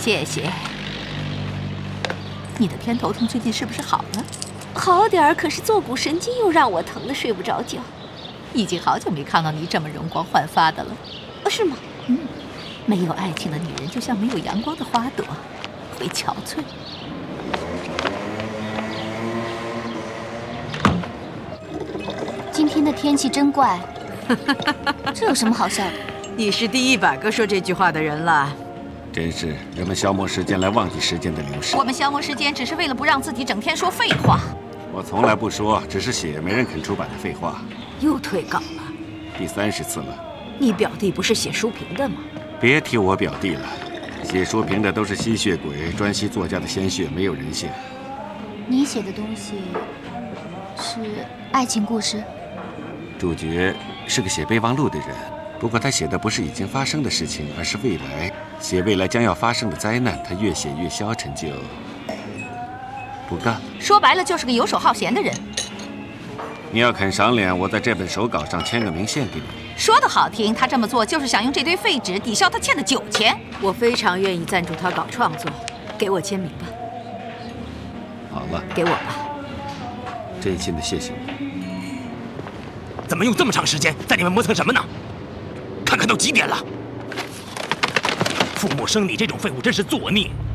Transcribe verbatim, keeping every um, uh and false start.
谢谢。你的偏头痛最近是不是好了？ 好点儿，可是坐骨神经又让我疼得睡不着觉。 已经好久没看到你这么容光焕发的了。 哦，是吗？ 嗯，没有爱情的女人就像没有阳光的花朵，会憔悴。 今天的天气真怪，这有什么好笑的？ 你是第一百个说这句话的人了。 真是人们消磨时间来忘记时间的流逝。 我们消磨时间只是为了不让自己整天说废话。 我从来不说，只是写没人肯出版的废话。 又退稿了， 第三十次了。 你表弟不是写书评的吗？ 别提我表弟了，写书评的都是吸血鬼，专吸作家的鲜血，没有人性。 你写的东西是爱情故事？ 主角是个写备忘录的人，不过他写的不是已经发生的事情，而是未来。写未来将要发生的灾难，他越写越消沉，就不干。 说白了就是个游手好闲的人。 你要肯赏脸，我在这本手稿上签个名献给你。 说得好听，他这么做就是想用这堆废纸抵消他欠的酒钱。 我非常愿意赞助他搞创作，给我签名吧。 好了， 给我吧。 真心的谢谢你。 怎么用这么长时间在里面磨蹭什么呢？看看都几点了！傅木生，你这种废物真是作孽！